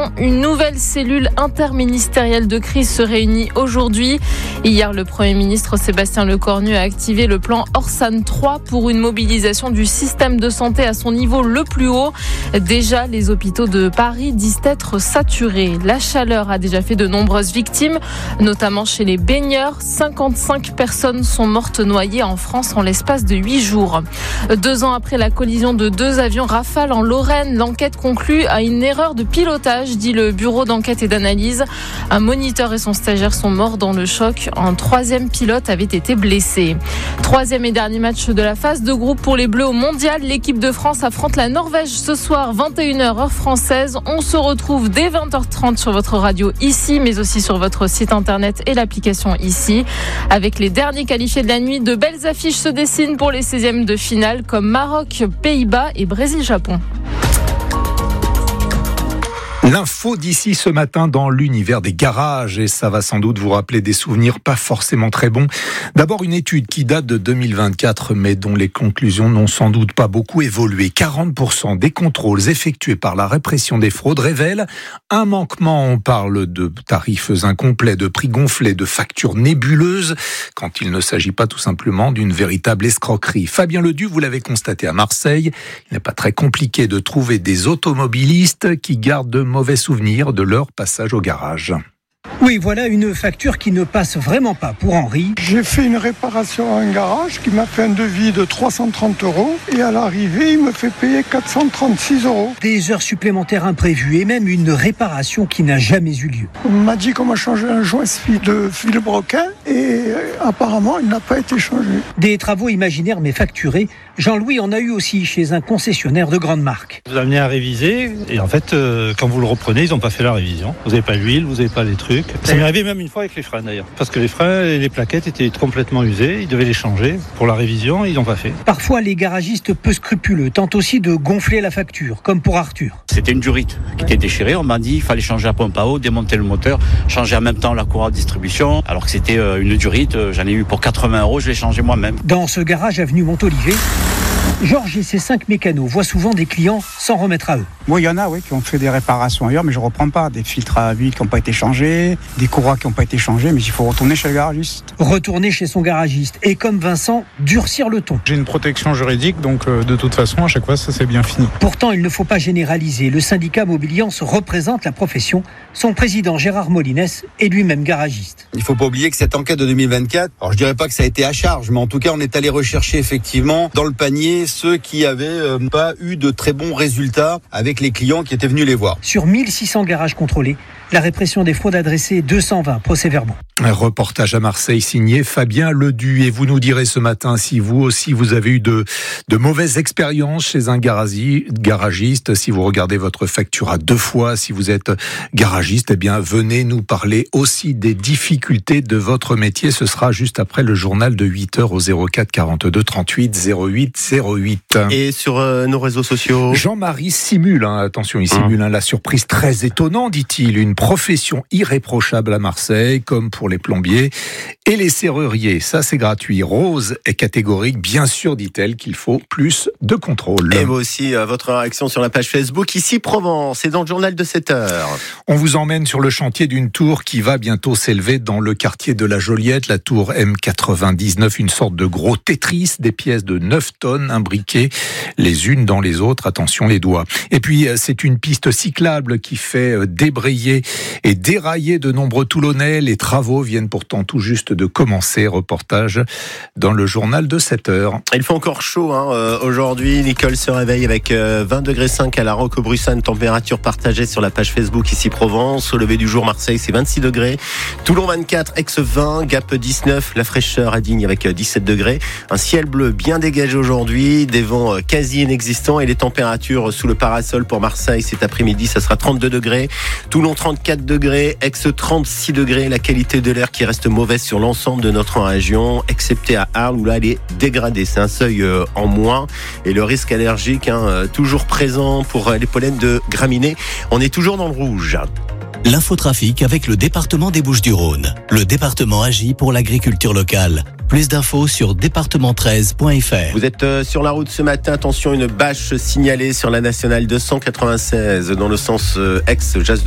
Une nouvelle cellule interministérielle de crise se réunit aujourd'hui. Hier, le Premier ministre Sébastien Lecornu a activé le plan Orsan 3 pour une mobilisation du système de santé à son niveau le plus haut. Déjà, les hôpitaux de Paris disent être saturés. La chaleur a déjà fait de nombreuses victimes, notamment chez les baigneurs. 55 personnes sont mortes noyées en France en l'espace de 8 jours. 2 ans après la collision de 2 avions Rafale en Lorraine, l'enquête conclut à une erreur de pilotage, dit le bureau d'enquête et d'analyse. Un moniteur et son stagiaire sont morts dans le choc. Un 3e pilote avait été blessé. 3e et dernier match de la phase de groupe pour les Bleus au Mondial. L'équipe de France affronte la Norvège ce soir, 21h heure française. On se retrouve dès 20h30 sur votre radio ici, mais aussi sur votre site internet et l'application ici. Avec les derniers qualifiés de la nuit, de belles affiches se dessinent pour les 16e de finale comme Maroc, Pays-Bas et Brésil-Japon. L'info d'ici ce matin dans l'univers des garages, et ça va sans doute vous rappeler des souvenirs pas forcément très bons. D'abord une étude qui date de 2024 mais dont les conclusions n'ont sans doute pas beaucoup évolué. 40% des contrôles effectués par la répression des fraudes révèlent un manquement. On parle de tarifs incomplets, de prix gonflés, de factures nébuleuses, quand il ne s'agit pas tout simplement d'une véritable escroquerie. Fabien Ledu, vous l'avez constaté à Marseille, il n'est pas très compliqué de trouver des automobilistes qui gardent de mauvais souvenirs de leur passage au garage. Oui, voilà une facture qui ne passe vraiment pas pour Henri. J'ai fait une réparation à un garage qui m'a fait un devis de 330 € et à l'arrivée, il me fait payer 436 €. Des heures supplémentaires imprévues et même une réparation qui n'a jamais eu lieu. On m'a dit qu'on m'a changé un joint de fil broquin et apparemment, il n'a pas été changé. Des travaux imaginaires mais facturés, Jean-Louis en a eu aussi chez un concessionnaire de grande marque. Vous amenez à réviser et en fait, quand vous le reprenez, ils n'ont pas fait la révision. Vous n'avez pas l'huile, vous n'avez pas les trucs. Ça m'est arrivé même une fois avec les freins d'ailleurs. Parce que les freins et les plaquettes étaient complètement usées, ils devaient les changer pour la révision, ils n'ont pas fait. Parfois, les garagistes peu scrupuleux tentent aussi de gonfler la facture, comme pour Arthur. C'était une durite qui était déchirée, on m'a dit qu'il fallait changer la pompe à eau, démonter le moteur, changer en même temps la courroie de distribution, alors que c'était une durite, j'en ai eu pour 80 €, je l'ai changé moi-même. Dans ce garage avenue Montolivet, Georges et ses 5 mécanos voient souvent des clients s'en remettre à eux. Oui, il y en a qui ont fait des réparations ailleurs, mais je ne reprends pas. Des filtres à huile qui n'ont pas été changés, des courroies qui n'ont pas été changées, mais il faut retourner chez le garagiste. Retourner chez son garagiste et comme Vincent, durcir le ton. J'ai une protection juridique, donc de toute façon, à chaque fois, ça c'est bien fini. Pourtant, il ne faut pas généraliser. Le syndicat Mobiliance représente la profession. Son président Gérard Molines est lui-même garagiste. Il ne faut pas oublier que cette enquête de 2024, alors je dirais pas que ça a été à charge, mais en tout cas, on est allé rechercher effectivement dans le panier ceux qui avaient pas eu de très bons résultats avec les clients qui étaient venus les voir. Sur 1600 garages contrôlés, la répression des fraudes a dressé 220 procès-verbaux. Un reportage à Marseille signé Fabien Ledu. Et vous nous direz ce matin si vous aussi vous avez eu de mauvaises expériences chez un garagiste. Si vous regardez votre facture à 2 fois, si vous êtes garagiste, eh bien venez nous parler aussi des difficultés de votre métier. Ce sera juste après le journal de 8h au 04 42 38 08 08. Et sur nos réseaux sociaux, Jean-Marie simule, attention, il simule la surprise très étonnante, dit-il. Une profession irréprochable à Marseille, comme pour les plombiers et les serruriers. Ça, c'est gratuit. Rose est catégorique. Bien sûr, dit-elle, qu'il faut plus de contrôle. Et vous aussi, votre réaction sur la page Facebook, ici Provence, et dans le journal de 7h. On vous emmène sur le chantier d'une tour qui va bientôt s'élever dans le quartier de la Joliette, la tour M99, une sorte de gros Tetris, des pièces de 9 tonnes imbriquées les unes dans les autres. Attention les doigts. Et puis, c'est une piste cyclable qui fait débrayer et dérailler de nombreux Toulonnais. Les travaux viennent pourtant tout juste de commencer. Reportage dans le journal de 7h. Il fait encore chaud aujourd'hui. Nicole se réveille avec 20,5 degrés à la Roquebrune, température partagée sur la page Facebook ici Provence. Au lever du jour, Marseille, c'est 26 degrés. Toulon 24, Aix 20, Gap 19. La fraîcheur à Digne avec 17 degrés. Un ciel bleu bien dégagé aujourd'hui. Des vents quasi inexistants et les températures sous le parasol pour Marseille cet après-midi, ça sera 32 degrés. Toulon 34 degrés. Aix 36 degrés. La qualité de l'air qui reste mauvaise sur l'ensemble de notre région, excepté à Arles où là elle est dégradée. C'est un seuil en moins et le risque allergique toujours présent pour les pollens de graminées. On est toujours dans le rouge. L'infotrafic avec le département des Bouches-du-Rhône. Le département agit pour l'agriculture locale. Plus d'infos sur département13.fr. Vous êtes sur la route ce matin. Attention, une bâche signalée sur la nationale 296 dans le sens Aix-Jas de